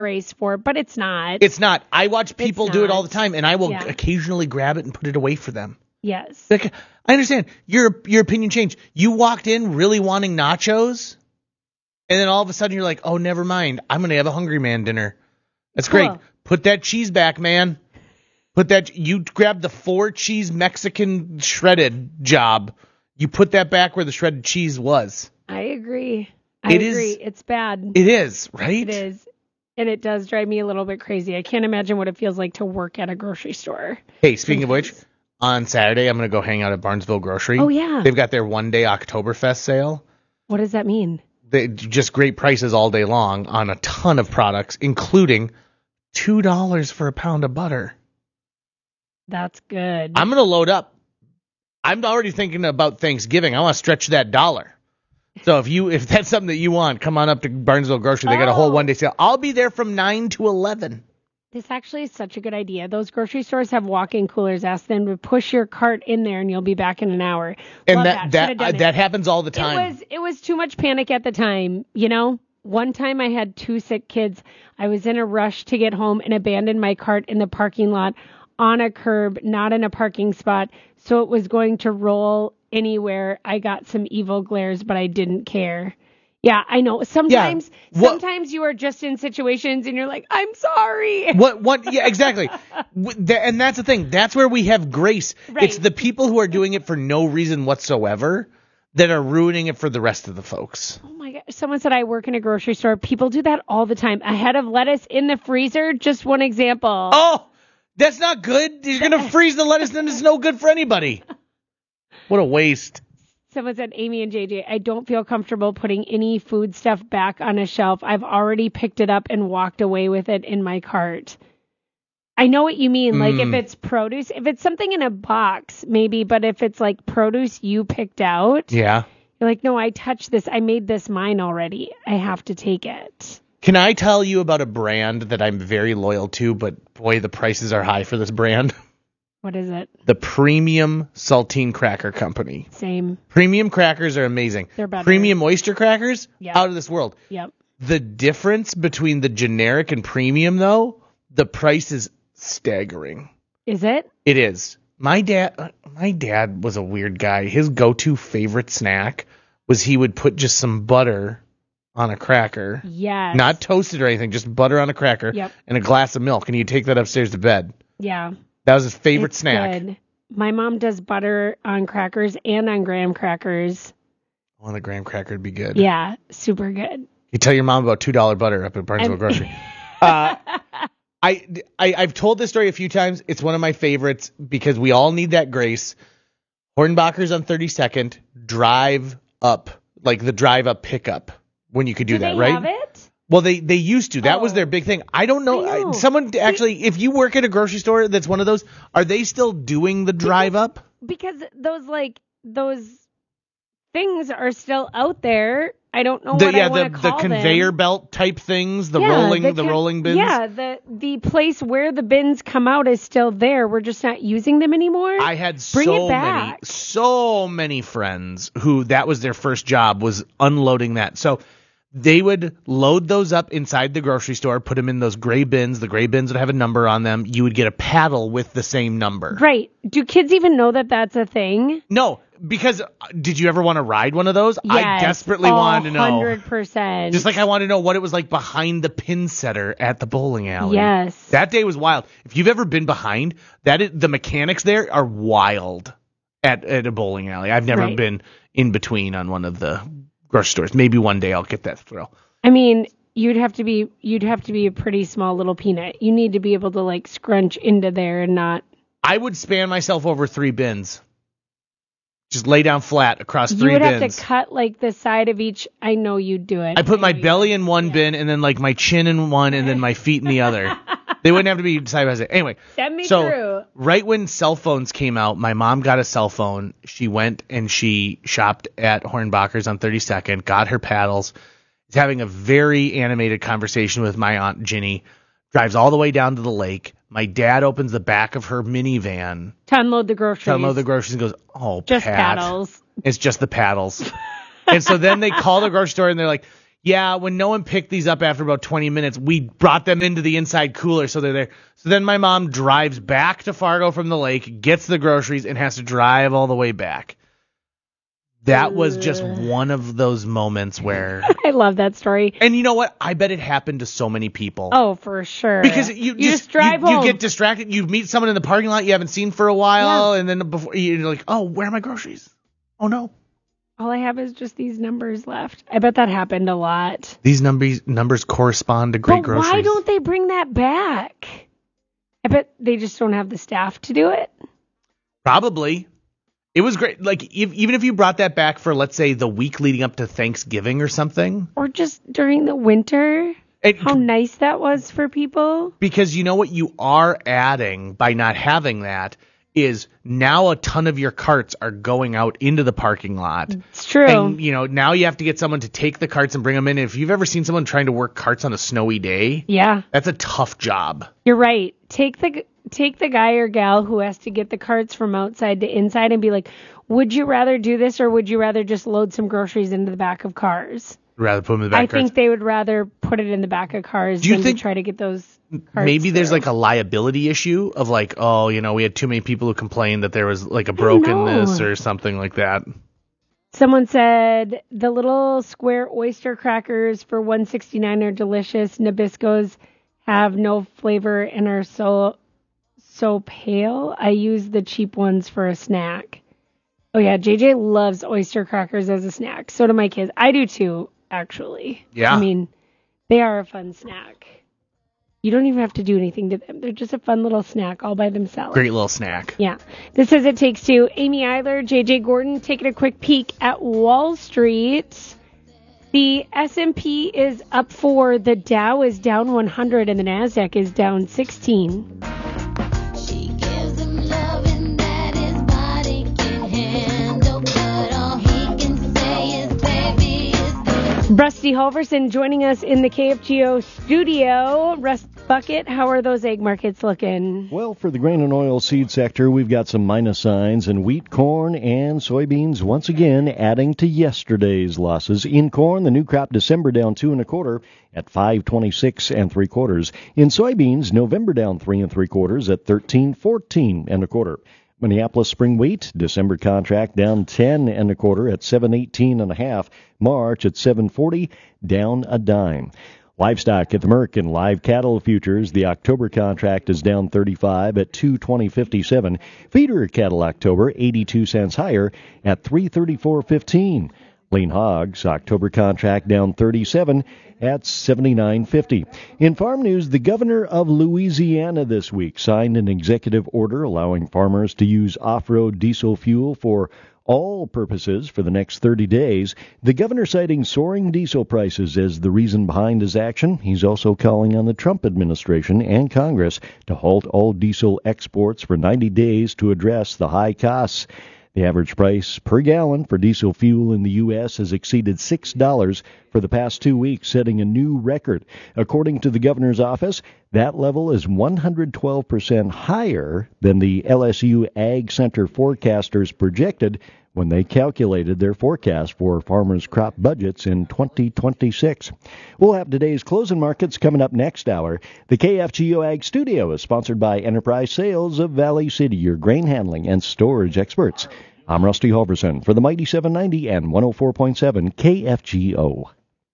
race for, but it's not. It's not. I watch people do it all the time, and I will Yeah. occasionally grab it and put it away for them. Yes. Like, I understand. Your opinion changed. You walked in really wanting nachos, and then all of a sudden you're like, oh, never mind. I'm going to have a Hungry Man dinner. That's great. Cool. Put that cheese back, man. You grabbed the 4-cheese Mexican shredded job. You put that back where the shredded cheese was. I agree. I agree. It's bad. It is, right? It is. And it does drive me a little bit crazy. I can't imagine what it feels like to work at a grocery store. Hey, speaking of which, on Saturday, I'm going to go hang out at Barnesville Grocery. Oh, yeah. They've got their one-day Oktoberfest sale. What does that mean? Just great prices all day long on a ton of products, including $2 for a pound of butter. That's good. I'm going to load up. I'm already thinking about Thanksgiving. I want to stretch that dollar. So if that's something that you want, come on up to Barnesville Grocery. They got a whole one-day sale. I'll be there from 9 to 11. This actually is such a good idea. Those grocery stores have walk-in coolers. Ask them to push your cart in there, and you'll be back in an hour. And that happens all the time. It was too much panic at the time, you know? One time I had 2 sick kids. I was in a rush to get home and abandoned my cart in the parking lot on a curb, not in a parking spot, so it was going to roll anywhere. I got some evil glares, but I didn't care. Yeah, I know. Sometimes you are just in situations and you're like, I'm sorry. What? Yeah, exactly. And that's the thing. That's where we have grace. Right. It's the people who are doing it for no reason whatsoever that are ruining it for the rest of the folks. Oh my God. Someone said I work in a grocery store. People do that all the time. A head of lettuce in the freezer. Just one example. Oh, that's not good. You're going to freeze the lettuce and it's no good for anybody. What a waste. Someone said, Amy and JJ, I don't feel comfortable putting any food stuff back on a shelf. I've already picked it up and walked away with it in my cart. I know what you mean. Like if it's produce, if it's something in a box, maybe, but if it's like produce you picked out, yeah, you're like, no, I touched this. I made this mine already. I have to take it. Can I tell you about a brand that I'm very loyal to, but boy, the prices are high for this brand? What is it? The Premium Saltine Cracker Company. Same. Premium crackers are amazing. They're better. Premium oyster crackers, Yep. out of this world. Yep. The difference between the generic and premium, though, the price is staggering. Is it? It is. My dad was a weird guy. His go-to favorite snack was he would put just some butter on a cracker. Yes. Not toasted or anything, just butter on a cracker. Yep. And a glass of milk, and he'd take that upstairs to bed. Yeah. That was his favorite It's snack. good. My mom does butter on crackers and on graham crackers. Well, the graham cracker would be good. Yeah, super good. You tell your mom about $2 butter up at Barnesville Grocery. I've told this story a few times. It's one of my favorites because we all need that grace. Hornbacher's on 32nd, drive up, like the drive up pickup when you could do that, they right? Have it? Well, they used to. That was their big thing. I don't know. I know. Someone actually, if you work at a grocery store that's one of those, are they still doing the drive up? Because those things are still out there. I don't know what I want to call the conveyor belt type things, the rolling bins. Yeah, the place where the bins come out is still there. We're just not using them anymore. I had Bring so many friends who that was their first job was unloading that. So they would load those up inside the grocery store, put them in those gray bins. The gray bins would have a number on them. You would get a paddle with the same number. Right. Do kids even know that that's a thing? No, because did you ever want to ride one of those? Yes, I desperately wanted to know. 100%. Just like I wanted to know what it was like behind the pin setter at the bowling alley. Yes. That day was wild. If you've ever been behind, the mechanics there are wild at a bowling alley. I've never been in between on one of the grocery stores. Maybe one day I'll get that thrill. I mean, you'd have to be a pretty small little peanut. You need to be able to like scrunch into there and not. I would span myself over 3 bins. Just lay down flat across 3 bins. You would have to cut like the side of each. I know you'd do it. I put my belly in one bin and then like my chin in one and then my feet in the other. They wouldn't have to be side by side. Anyway. Send me through. Right when cell phones came out, my mom got a cell phone. She went and she shopped at Hornbacher's on 32nd, got her paddles. Is having a very animated conversation with my Aunt Ginny. Drives all the way down to the lake. My dad opens the back of her minivan. To unload the groceries. And goes, oh, just Pat. paddles. It's just the paddles. And so then they call the grocery store and they're like, yeah, when no one picked these up after about 20 minutes, we brought them into the inside cooler so they're there. So then my mom drives back to Fargo from the lake, gets the groceries, and has to drive all the way back. That was just one of those moments where... I love that story. And you know what? I bet it happened to so many people. Oh, for sure. Because you just drive home. You get distracted. You meet someone in the parking lot you haven't seen for a while, and then before you're like, oh, where are my groceries? Oh, no. All I have is just these numbers left. I bet that happened a lot. These numbers correspond to great groceries. Why don't they bring that back? I bet they just don't have the staff to do it. Probably. It was great. Like, even if you brought that back for, let's say, the week leading up to Thanksgiving or something. Or just during the winter. How nice that was for people. Because you know what you are adding by not having that is now a ton of your carts are going out into the parking lot. It's true. And, now you have to get someone to take the carts and bring them in. If you've ever seen someone trying to work carts on a snowy day, that's a tough job. You're right. Take the guy or gal who has to get the carts from outside to inside and be like, would you rather do this or would you rather just load some groceries into the back of cars? Rather put them in the back of cars? I think they would rather put it in the back of cars than to try to get those carts maybe through. There's like a liability issue of like, we had too many people who complained that there was like a brokenness or something like that. Someone said the little square oyster crackers for $1.69 are delicious. Nabiscos have no flavor and are so pale. I use the cheap ones for a snack. Oh yeah, JJ loves oyster crackers as a snack. So do my kids. I do too, actually. Yeah. I mean, they are a fun snack. You don't even have to do anything to them. They're just a fun little snack all by themselves. Great little snack. Yeah. This says It Takes Two. Amy Eiler, JJ Gordon, taking a quick peek at Wall Street. The S&P is up 4, the Dow is down 100, and the NASDAQ is down 16. Rusty Halverson joining us in the KFGO studio. Rust Bucket, how are those egg markets looking? Well, for the grain and oil seed sector, we've got some minus signs in wheat, corn, and soybeans once again adding to yesterday's losses. In corn, the new crop December down 2 1/4 at 5.26 3/4. In soybeans, November down 3 3/4 at 13.14 1/4. Minneapolis spring wheat, December contract down 10 1/4 at 7.18 1/2. March at 7.40, down a dime. Livestock at the Merck live cattle futures, the October contract is down 35 at 220.57. Feeder cattle October 82 cents higher at 334.15. Lean hogs, October contract down 37 at 79.50. In farm news, the governor of Louisiana this week signed an executive order allowing farmers to use off-road diesel fuel for all purposes for the next 30 days. The governor citing soaring diesel prices as the reason behind his action. He's also calling on the Trump administration and Congress to halt all diesel exports for 90 days to address the high costs. The average price per gallon for diesel fuel in the U.S. has exceeded $6 for the past 2 weeks, setting a new record. According to the governor's office, that level is 112% higher than the LSU Ag Center forecasters projected when they calculated their forecast for farmers' crop budgets in 2026. We'll have today's closing markets coming up next hour. The KFGO Ag Studio is sponsored by Enterprise Sales of Valley City, your grain handling and storage experts. I'm Rusty Halverson for the Mighty 790 and 104.7 KFGO.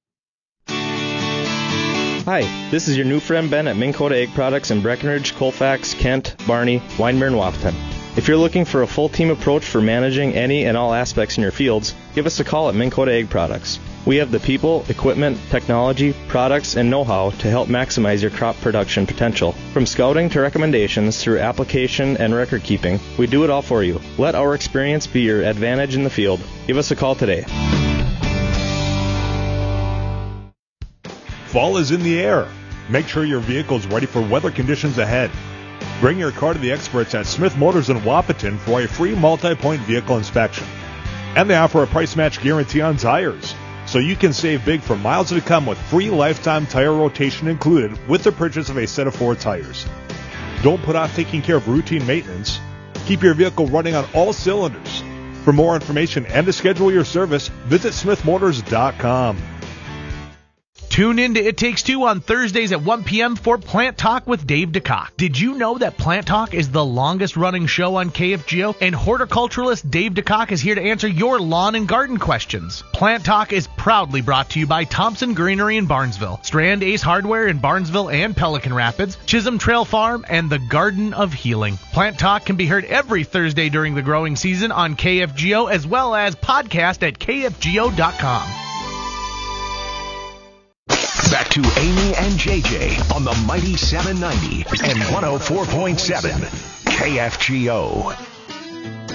Hi, this is your new friend Ben at Minn Kota Egg Products in Breckenridge, Colfax, Kent, Barney, Winemere, and Wahpeton. If you're looking for a full team approach for managing any and all aspects in your fields, give us a call at Minn Kota Egg Products. We have the people, equipment, technology, products, and know-how to help maximize your crop production potential. From scouting to recommendations through application and record keeping, we do it all for you. Let our experience be your advantage in the field. Give us a call today. Fall is in the air. Make sure your vehicle is ready for weather conditions ahead. Bring your car to the experts at Smith Motors in Wahpeton for a free multi-point vehicle inspection. And they offer a price match guarantee on tires, so you can save big for miles to come with free lifetime tire rotation included with the purchase of a set of 4 tires. Don't put off taking care of routine maintenance. Keep your vehicle running on all cylinders. For more information and to schedule your service, visit smithmotors.com. Tune in to It Takes Two on Thursdays at 1 p.m. for Plant Talk with Dave DeCock. Did you know that Plant Talk is the longest-running show on KFGO? And horticulturalist Dave DeCock is here to answer your lawn and garden questions. Plant Talk is proudly brought to you by Thompson Greenery in Barnesville, Strand Ace Hardware in Barnesville and Pelican Rapids, Chisholm Trail Farm, and the Garden of Healing. Plant Talk can be heard every Thursday during the growing season on KFGO, as well as podcast at kfgo.com. Back to Amy and JJ on the Mighty 790 and 104.7 KFGO.